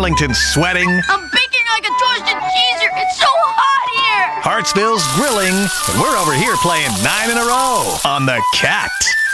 Arlington's sweating. I'm baking like a toasted cheeser. It's so hot here. Hartsville's grilling. And we're over here playing 9 in a row on the Cat.